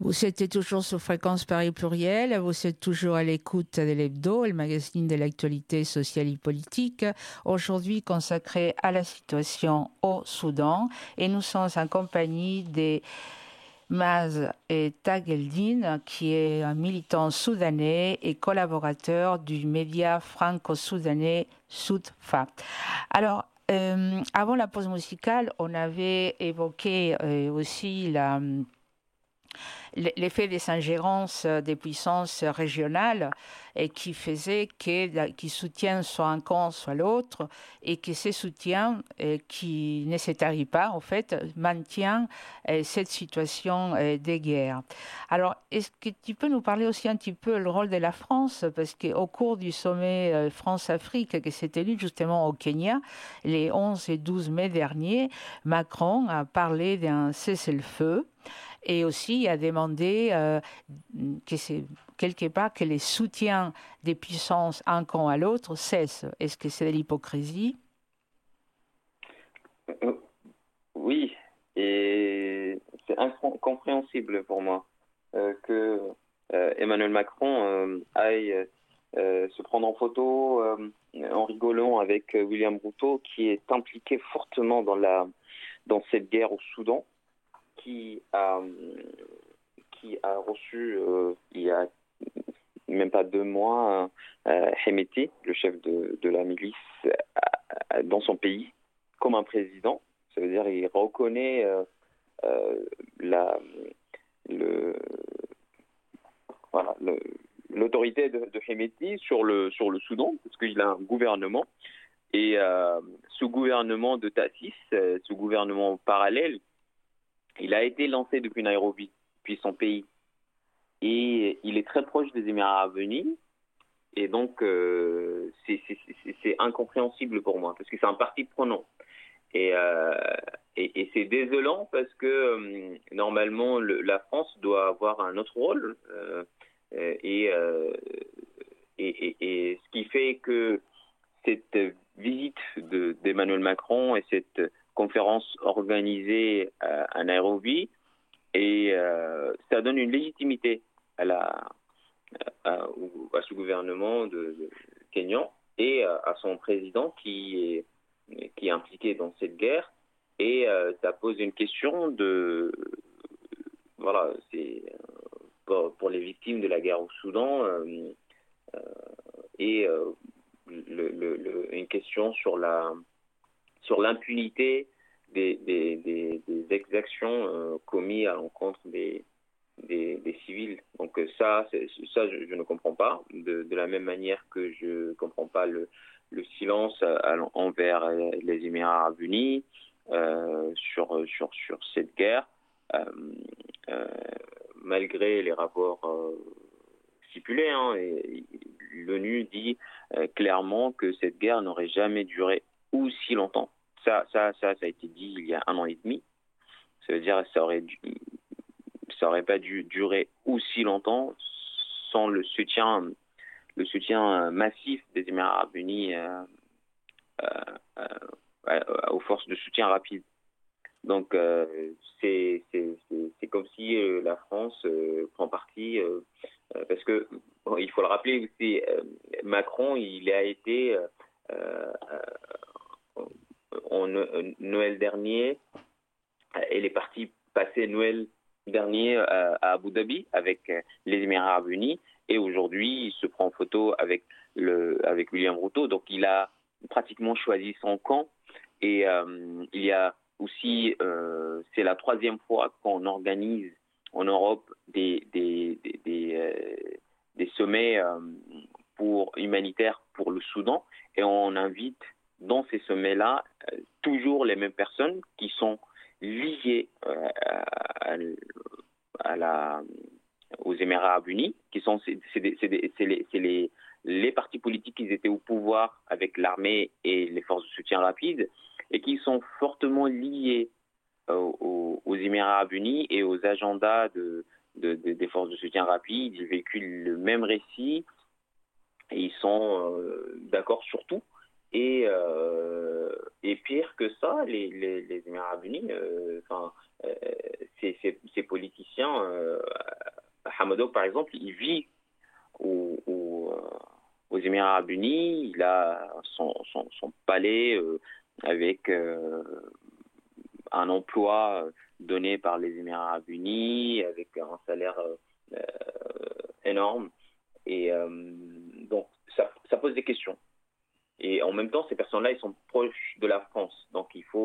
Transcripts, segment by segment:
Vous êtes toujours sur Fréquence Paris Pluriel, vous êtes toujours à l'écoute de l'Hebdo, le magazine de l'actualité sociale et politique, aujourd'hui consacré à la situation au Soudan. Et nous sommes en compagnie de Maz et Tageldine, qui est un militant soudanais et collaborateur du média franco-soudanais Soudfa. Alors, avant la pause musicale, on avait évoqué aussi l'effet des ingérences des puissances régionales et qui faisait qui soutiennent soit un camp soit l'autre et que ces soutiens qui ne se tarissent pas en fait maintient cette situation de guerre. Alors est-ce que tu peux nous parler aussi un petit peu le rôle de la France, parce qu'au cours du sommet France-Afrique qui s'est tenu justement au Kenya les 11 et 12 mai derniers, Macron a parlé d'un cessez-le-feu et aussi a demandé que c'est quelque part que les soutiens des puissances un camp à l'autre cessent. Est-ce que c'est de l'hypocrisie? Oui, et c'est incompréhensible pour moi que Emmanuel Macron aille se prendre en photo en rigolant avec William Ruto, qui est impliqué fortement dans cette guerre au Soudan, qui a reçu il y a même pas 2 mois Hemeti, le chef de la milice dans son pays, comme un président. Ça veut dire qu'il reconnaît l'autorité de Hemeti sur le Soudan, parce qu'il a un gouvernement. Et ce gouvernement de Tassis, ce gouvernement parallèle, il a été lancé depuis Nairobi, depuis son pays. Et il est très proche des Émirats arabes unis. Et donc, c'est incompréhensible pour moi, parce que c'est un parti prenant. Et c'est désolant, parce que normalement, la France doit avoir un autre rôle. Et ce qui fait que cette visite d'Emmanuel Macron et cette conférence organisée à Nairobi, et ça donne une légitimité à ce gouvernement de kényan et à son président qui est impliqué dans cette guerre. Et ça pose une question c'est pour les victimes de la guerre au Soudan et une question sur l'impunité des exactions commises à l'encontre des civils. Donc ça je ne comprends pas, de la même manière que je ne comprends pas le silence envers les Émirats arabes unis sur cette guerre, malgré les rapports stipulés. Et l'ONU dit clairement que cette guerre n'aurait jamais duré aussi longtemps. Ça a été dit il y a 1 an et demi. Ça veut dire que ça aurait pas dû durer aussi longtemps sans le soutien massif des Émirats arabes unis aux forces de soutien rapide. Donc c'est comme si la France prend parti, parce que il faut le rappeler aussi, Macron il a été en Noël dernier, il est parti passer Noël dernier à Abu Dhabi avec les Émirats arabes unis, et aujourd'hui il se prend en photo avec William Ruto. Donc il a pratiquement choisi son camp. Et il y a aussi, c'est la 3e fois qu'on organise en Europe des sommets humanitaires pour le Soudan, et on invite dans ces sommets-là toujours les mêmes personnes qui sont liées aux Émirats arabes unis, qui sont les partis politiques qui étaient au pouvoir avec l'armée et les forces de soutien rapide, et qui sont fortement liés aux Émirats arabes unis et aux agendas des forces de soutien rapide. Ils véhiculent le même récit et ils sont d'accord sur tout. Et pire que ça, les Émirats arabes unis, ces politiciens, Hamdok par exemple, il vit aux Émirats Arabes Unis, il a son palais avec un emploi donné par les Émirats Arabes Unis, avec un salaire énorme. Et donc, ça pose des questions. Et en même temps, ces personnes-là, ils sont proches de la France. Donc,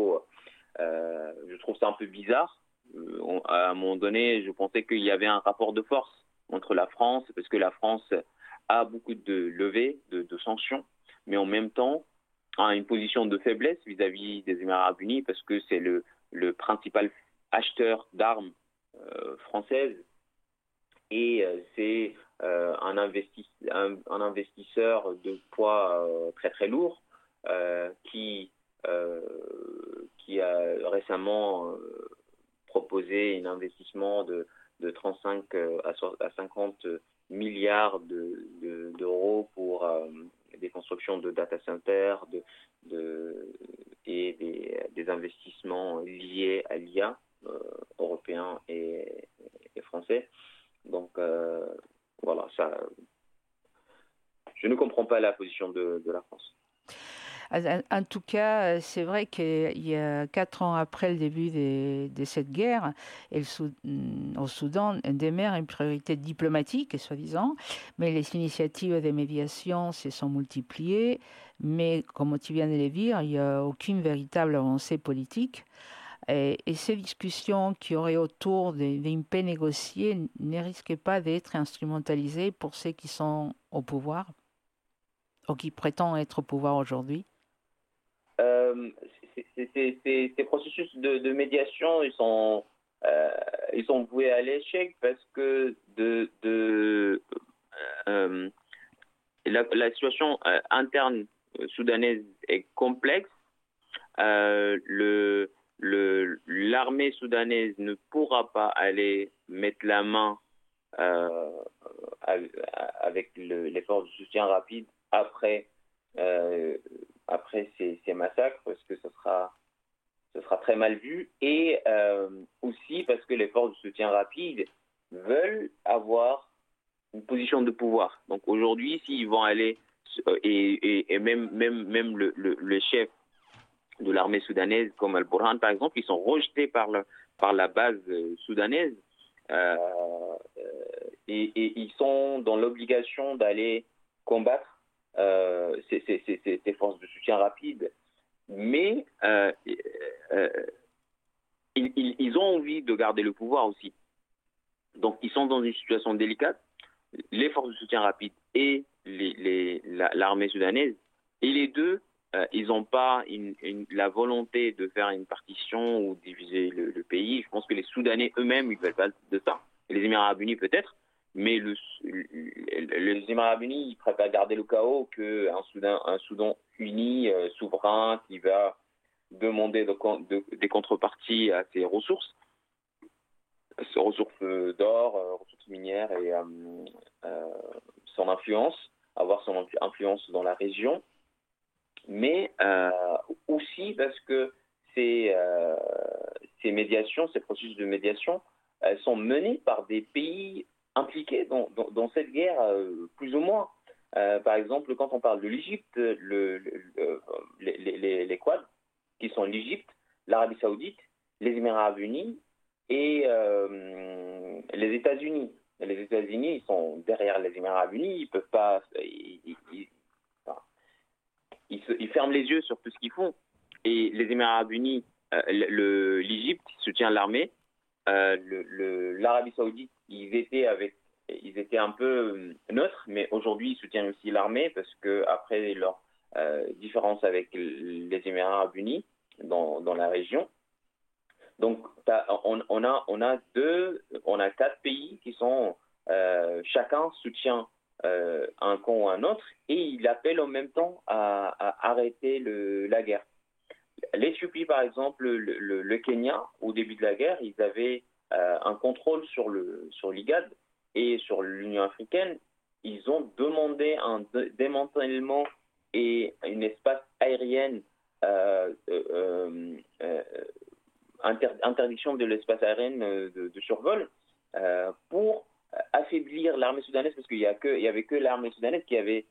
je trouve ça un peu bizarre. À un moment donné, je pensais qu'il y avait un rapport de force entre la France, parce que la France a beaucoup de levées, de sanctions, mais en même temps a une position de faiblesse vis-à-vis des Émirats Arabes Unis, parce que c'est le principal acheteur d'armes françaises, et c'est un investisseur de poids très très lourd qui a récemment proposé un investissement de 35 à 50 milliards d'euros pour des constructions de data centers et des investissements liés à l'IA européens et français. Donc voilà, je ne comprends pas la position de la France. En tout cas, c'est vrai qu'il y a 4 ans après le début de cette guerre, au Soudan, demeure une priorité diplomatique, soi-disant, mais les initiatives de médiation se sont multipliées. Mais comme tu viens de le dire, il n'y a aucune véritable avancée politique. Et ces discussions qui auraient autour d'une paix négociée ne risquent pas d'être instrumentalisées pour ceux qui sont au pouvoir ou qui prétendent être au pouvoir aujourd'hui? Ces processus de médiation, ils sont voués à l'échec parce que la situation interne soudanaise est complexe. L'armée soudanaise ne pourra pas aller mettre la main avec les forces de soutien rapide après ces massacres, parce que ce sera très mal vu, et aussi parce que les forces de soutien rapide veulent avoir une position de pouvoir. Donc aujourd'hui, s'ils vont aller, et même le chef de l'armée soudanaise, comme Al-Burhan par exemple, ils sont rejetés par la base soudanaise, et ils sont dans l'obligation d'aller combattre ces forces de soutien rapide, mais ils ont envie de garder le pouvoir aussi. Donc ils sont dans une situation délicate, les forces de soutien rapide et l'armée soudanaise, et les deux, ils n'ont pas la volonté de faire une partition ou diviser le pays. Je pense que les Soudanais eux-mêmes, ils ne veulent pas de ça. Et les Émirats Arabes Unis peut-être, mais les Émirats Arabes Unis, ils préfèrent garder le chaos qu'un Soudan uni, souverain, qui va demander des contreparties à ses ressources d'or, ressources minières, et son influence, avoir son influence dans la région. Mais aussi parce que ces médiations, ces processus de médiation, elles sont menés par des pays impliqués dans cette guerre, plus ou moins. Par exemple, quand on parle de l'Égypte, les Quads, qui sont l'Égypte, l'Arabie Saoudite, les Émirats Arabes Unis et les États-Unis. Les États-Unis, ils sont derrière les Émirats Arabes Unis, ils peuvent pas. Ils ferment les yeux sur tout ce qu'ils font. Et les Émirats Arabes Unis, l'Égypte soutient l'armée. L'Arabie Saoudite, ils étaient un peu neutres, mais aujourd'hui ils soutiennent aussi l'armée, parce que après leur différence avec les Émirats Arabes Unis dans la région. Donc on a 4 pays qui sont chacun soutient un camp ou un autre, et il appelle en même temps à arrêter la guerre. L'Éthiopie, par exemple, le Kenya, au début de la guerre, ils avaient un contrôle sur l'IGAD et sur l'Union africaine. Ils ont demandé un démantèlement et une espace aérienne interdiction de l'espace aérien de survol pour affaiblir l'armée soudanaise, parce qu'il y avait que l'armée soudanaise qui avait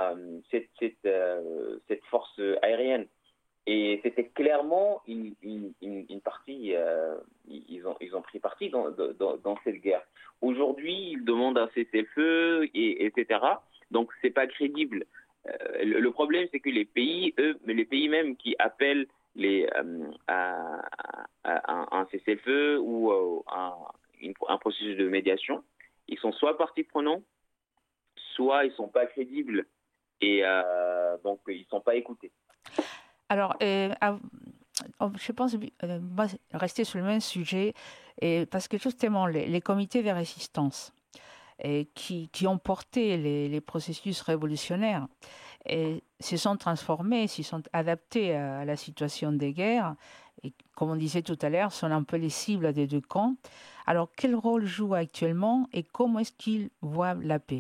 cette force aérienne. Et c'était clairement une partie, ils ont pris parti dans cette guerre. Aujourd'hui, ils demandent un cessez-le-feu, etc. Donc, c'est pas crédible. Le problème, c'est que les pays même qui appellent à un cessez-le-feu ou un processus de médiation, ils sont soit partie prenante, soit ils sont pas crédibles et donc ils sont pas écoutés. Alors, je pense rester sur le même sujet, parce que justement, les comités de résistance qui ont porté les processus révolutionnaires se sont transformés, se sont adaptés à la situation des guerres, et comme on disait tout à l'heure, sont un peu les cibles des deux camps. Alors, quel rôle jouent actuellement et comment est-ce qu'ils voient la paix?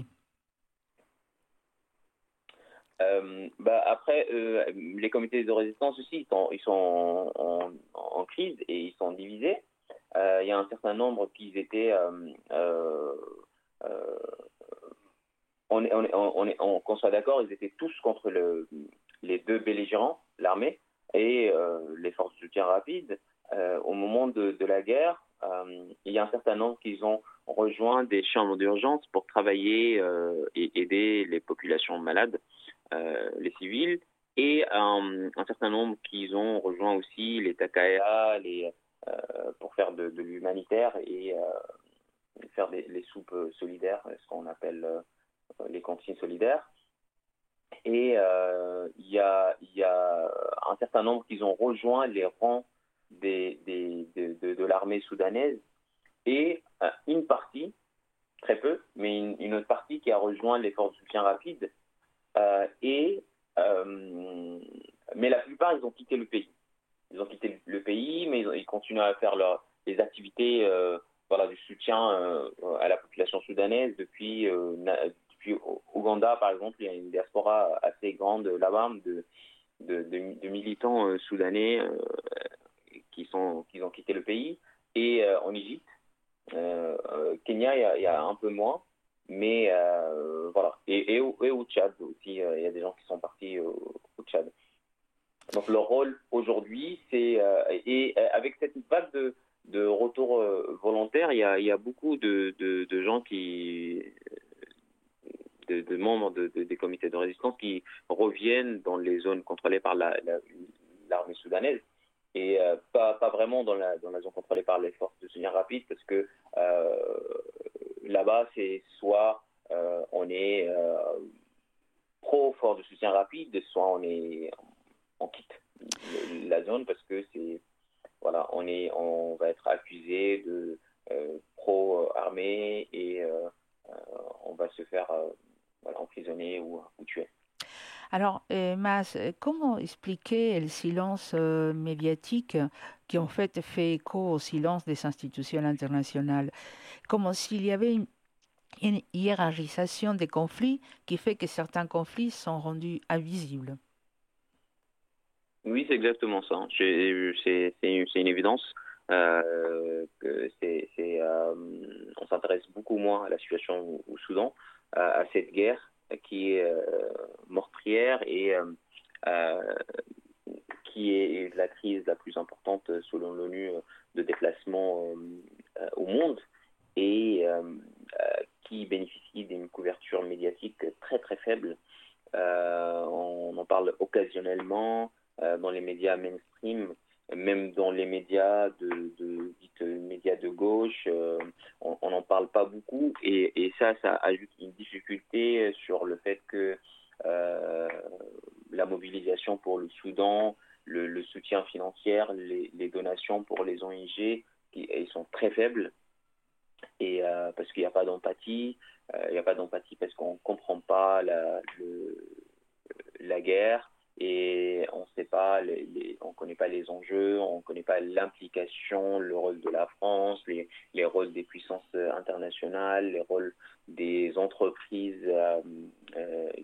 Après, les comités de résistance aussi, ils sont en crise et ils sont divisés. Il y a un certain nombre qui étaient... qu'on soit d'accord, ils étaient tous contre les deux belligérants, l'armée et les forces de soutien rapide. Au moment de la guerre, il y a un certain nombre qui ont rejoint des chambres d'urgence pour travailler et aider les populations malades, les civils, et un certain nombre qui ont rejoint aussi les Takaya pour faire de l'humanitaire et faire les soupes solidaires, ce qu'on appelle les cantines solidaires. Et il y a un certain nombre qui ont rejoint les rangs de l'armée soudanaise et une partie, très peu, mais une autre partie qui a rejoint les forces de soutien rapide. Mais la plupart, ils ont quitté le pays. Ils ont quitté le pays, mais ils continuent à faire les activités du soutien à la population soudanaise. Depuis Ouganda, par exemple, il y a une diaspora assez grande là-bas de militants soudanais qui ont quitté le pays. Et en Égypte, Kenya, il y a un peu moins. Mais voilà. Et au Tchad aussi, il y a des gens qui sont partis au Tchad. Donc leur rôle aujourd'hui, c'est et avec cette vague de retour volontaire, il y a beaucoup de gens de membres des comités de résistance qui reviennent dans les zones contrôlées par l'armée soudanaise et pas vraiment dans la zone contrôlée par les forces de soutien rapide, parce que là-bas, c'est soit on est pro force de soutien rapide, soit on quitte la zone, parce que on va être accusé de pro armée et on va se faire emprisonner ou tuer. Alors, Mas, comment expliquer le silence médiatique qui en fait écho au silence des institutions internationales, comme s'il y avait une hiérarchisation des conflits qui fait que certains conflits sont rendus invisibles? Oui, c'est exactement ça. C'est une évidence. On s'intéresse beaucoup moins à la situation au Soudan, à cette guerre qui est meurtrière et qui est la crise la plus importante selon l'ONU de déplacement au monde, et qui bénéficie d'une couverture médiatique très très faible. On en parle occasionnellement dans les médias mainstream, même dans les médias médias de gauche, on n'en parle pas beaucoup, et ça ajoute une difficulté sur le fait que la mobilisation pour le Soudan, le soutien financier, les donations pour les ONG, ils sont très faibles, et parce qu'il n'y a pas d'empathie, parce qu'on ne comprend pas la guerre, et on sait pas on connaît pas les enjeux, on connaît pas l'implication, le rôle de la France, les rôles des puissances internationales, les rôles des entreprises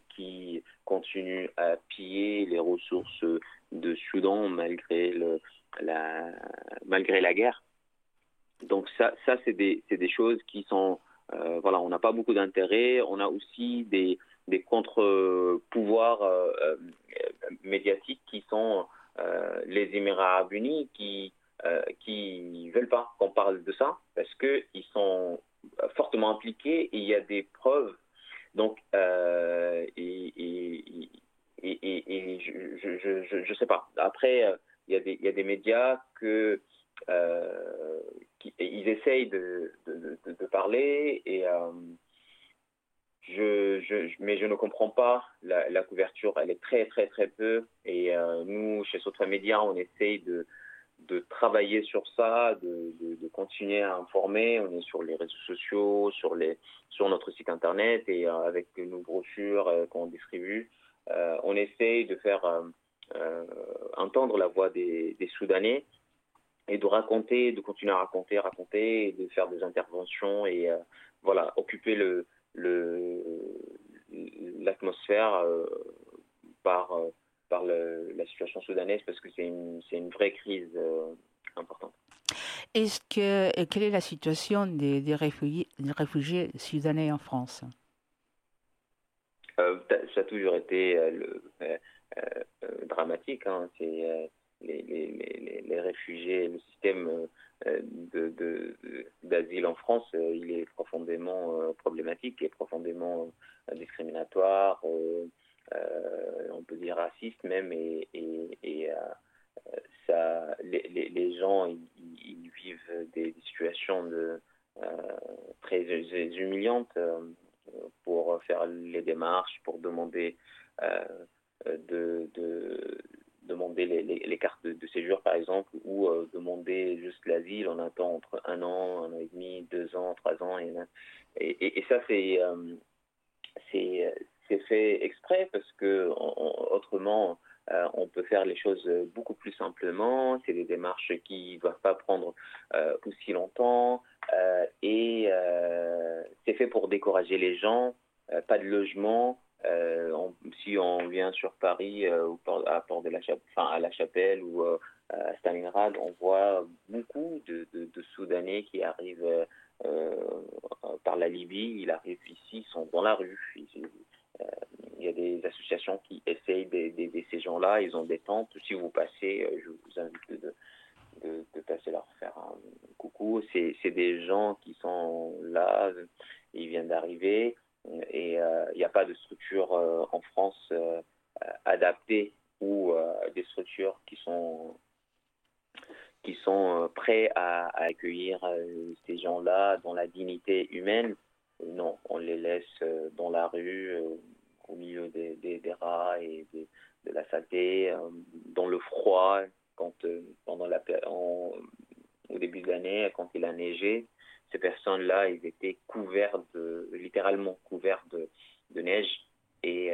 qui continuent à piller les ressources de Soudan malgré malgré la guerre. Donc ça c'est des choses qui sont voilà, on n'a pas beaucoup d'intérêt. On a aussi des contre-pouvoirs médiatiques qui sont les Émirats arabes unis qui veulent pas qu'on parle de ça parce que ils sont fortement impliqués et il y a des preuves. Donc je sais pas. Après il y a des médias ils essayent de parler et mais je ne comprends pas la couverture. Elle est très très très peu et nous chez Sotra Media on essaye de travailler sur ça, de continuer à informer. On est sur les réseaux sociaux, sur notre site internet et avec nos brochures qu'on distribue, on essaye de faire entendre la voix des Soudanais et de continuer à raconter, et de faire des interventions et voilà, occuper l'atmosphère par la situation soudanaise parce que c'est une vraie crise importante. Quelle est la situation des réfugiés soudanais en France? Ça a toujours été dramatique. Hein. C'est les réfugiés, le système d'asile en France, il est profondément problématique et profondément discriminatoire, on peut dire raciste même, et ça, les gens ils vivent des situations très humiliantes pour faire les démarches, pour demander demander les cartes de séjour, par exemple, ou demander juste l'asile. On attend entre 1 an et demi, 2 ans, 3 ans. Et ça, c'est fait exprès parce que autrement, on peut faire les choses beaucoup plus simplement. C'est des démarches qui ne doivent pas prendre aussi longtemps. Et c'est fait pour décourager les gens. Pas de logement. Si on vient sur Paris à la Chapelle ou à Stalingrad, on voit beaucoup de Soudanais qui arrivent par la Libye. Ils arrivent ici, ils sont dans la rue. Il y a des associations qui essayent d'aider ces gens-là. Ils ont des tentes. Si vous passez, je vous invite de passer leur faire un coucou. C'est des gens qui sont là. Ils viennent d'arriver. Et il n'y a pas de structure en France adaptée ou des structures qui sont prêts à accueillir ces gens-là dans la dignité humaine. Non, on les laisse dans la rue, au milieu des rats et de la saleté, dans le froid, au début de l'année, quand il a neigé. Ces personnes-là, ils étaient littéralement couverts de neige. Et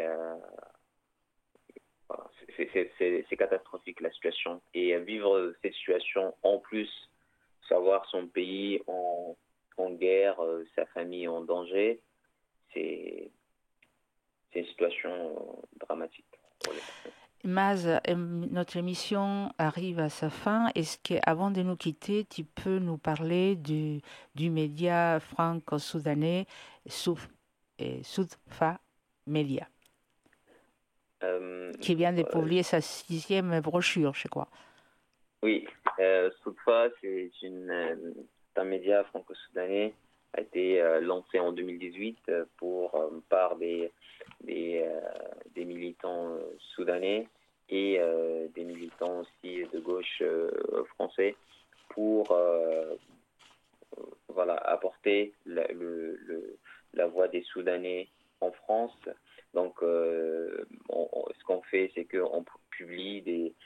voilà, c'est catastrophique la situation. Et vivre cette situation, en plus, savoir son pays en guerre, sa famille en danger, c'est une situation dramatique pour les personnes. Maz, notre émission arrive à sa fin. Est-ce qu'avant de nous quitter, tu peux nous parler du média franco-soudanais Soudfa Media, qui vient de publier sa 6e brochure, je crois. Oui, Soudfa, c'est un média franco-soudanais, a été lancé en 2018 par des militants soudanais et des militants aussi de gauche français pour apporter la voix des Soudanais en France. Donc, ce qu'on fait, c'est qu'on publie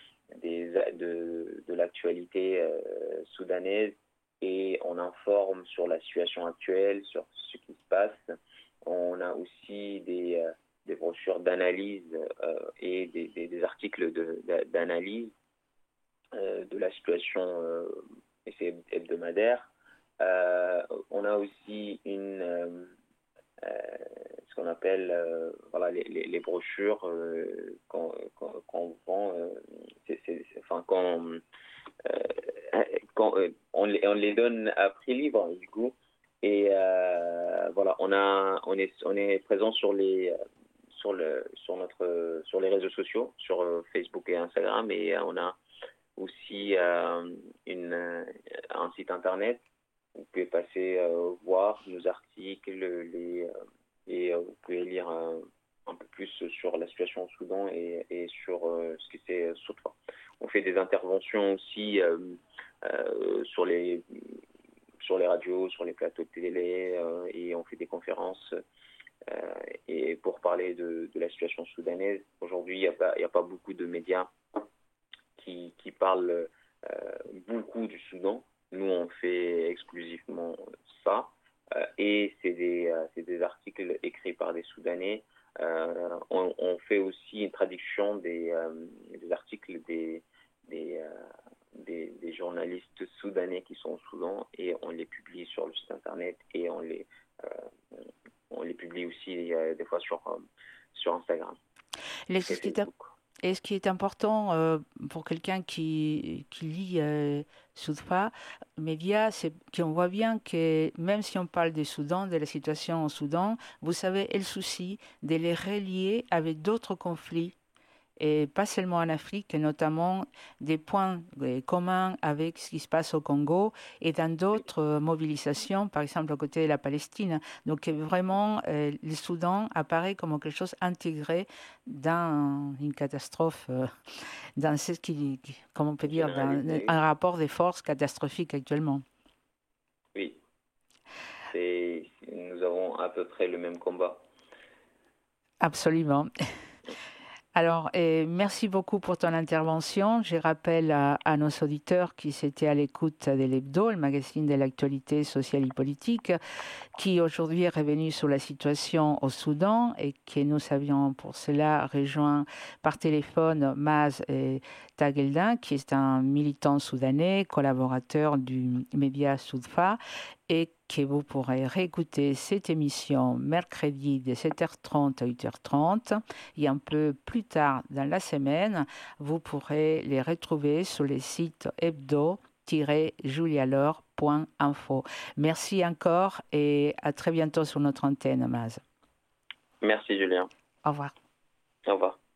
de l'actualité soudanaise et on informe sur la situation actuelle, sur ce qui se passe. On a aussi des brochures d'analyse et des articles d'analyse de la situation et c'est hebdomadaire. On a aussi ce qu'on appelle voilà, les brochures qu'on vend, enfin, on les donne à prix libre, du coup. Et voilà, on est présent sur les sur les réseaux sociaux, sur Facebook et Instagram, et on a aussi un site internet. Vous pouvez passer voir nos articles, et vous pouvez lire un peu plus sur la situation au Soudan et sur ce qui s'est Soutfa. On fait des interventions aussi sur les radios, sur les plateaux de télé, et on fait des conférences et pour parler de la situation soudanaise. Aujourd'hui, il n'y a pas beaucoup de médias qui parlent beaucoup du Soudan. Nous, on fait exclusivement ça. Et c'est des articles écrits par des Soudanais. On fait aussi une traduction des articles des journalistes soudanais qui sont au Soudan, et on les publie sur le site internet, et on les publie aussi des fois sur Instagram. Et ce qui est important pour quelqu'un qui lit Soutfa Média, c'est qu'on voit bien que même si on parle du Soudan, de la situation au Soudan, vous savez, le souci de les relier avec d'autres conflits, et pas seulement en Afrique, et notamment des points communs avec ce qui se passe au Congo et dans d'autres mobilisations, par exemple aux côtés de la Palestine. Donc vraiment, le Soudan apparaît comme quelque chose intégré dans une catastrophe, dans ce comment on peut dire, dans un rapport des forces catastrophique actuellement. Oui, nous avons à peu près le même combat. Absolument. Alors, merci beaucoup pour ton intervention. Je rappelle à nos auditeurs qui s'étaient à l'écoute de l'Hebdo, le magazine de l'actualité sociale et politique, qui aujourd'hui est revenu sur la situation au Soudan, et que nous avions pour cela rejoint par téléphone Maz Tageldin, qui est un militant soudanais, collaborateur du média Soutfa, et que vous pourrez réécouter cette émission mercredi de 7h30 à 8h30, et un peu plus tard dans la semaine, vous pourrez les retrouver sur les sites hebdo-julialor.info. Merci encore et à très bientôt sur notre antenne, Maz. Merci, Julien. Au revoir. Au revoir.